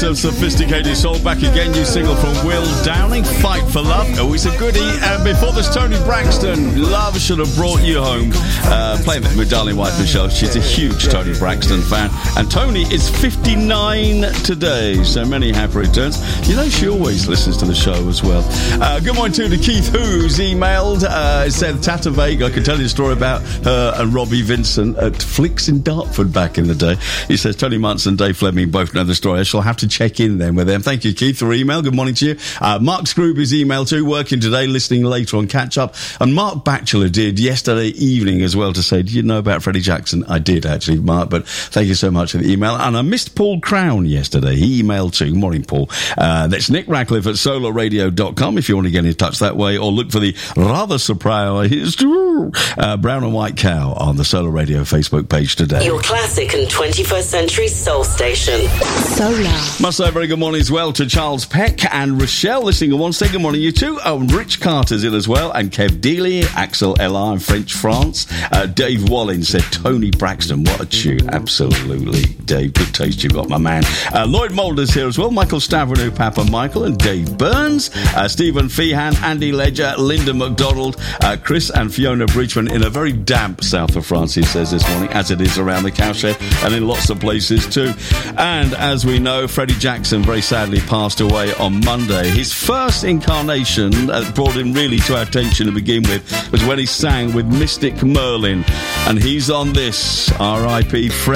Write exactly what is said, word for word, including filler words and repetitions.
piece of sophisticated soul. Back again, new single from Will Downing, Fight for Love. Always a goodie. And before this, Tony Braxton, Love Should Have Brought You Home. Uh, playing that with darling wife Michelle. She's a huge Tony Braxton fan. And Tony is fifty-nine today, so many happy returns. You know, she always listens to the show as well. Uh, good morning too to Keith, who's emailed. Uh, said, Tattervague, I can tell you a story about her and Robbie Vincent at Flicks in Dartford back in the day. He says, Tony Munson and Dave Fleming both know the story. I shall have to check in then with them. Thank you, Keith, for email. Good morning to you. Uh, Mark Scrooby's email too, working today, listening later on Catch Up. And Mark Batchelor did yesterday evening as well to say, did you know about Freddie Jackson? I did actually, Mark, but thank you so much for the email. And I missed Paul Crown yesterday. He emailed too. Morning, Paul. Uh, that's Nick Ratcliffe at solar radio dot com if you want to get in touch that way, or look for the rather surprised uh, Brown and White Cow on the Solar Radio Facebook page today. Your classic and twenty-first century soul station. Solar. Must say a very good morning as well to Charles Peck and Rochelle listening on one second. Good morning, you two. Oh, and Rich Carter's in as well, and Kev Dealey, Axel L R in French France. Uh, Dave Wallin said, Tony Braxton, what a tune. Absolutely, Dave. Good taste you've got, my man. Uh, Lloyd Mulder's here as well. Michael Stavrenou, Papa Michael, and Dave Burns. Uh, Stephen Feehan, Andy Ledger, Linda McDonald, uh, Chris and Fiona Bridgman in a very damp south of France, he says this morning, as it is around the cowshed and in lots of places too. And as we know, Freddie Jackson very sadly passed away on Monday. His first incarnation that brought him really to our attention to begin with was when he sang with Mystic Merlin. And he's on this, R I P Freddie.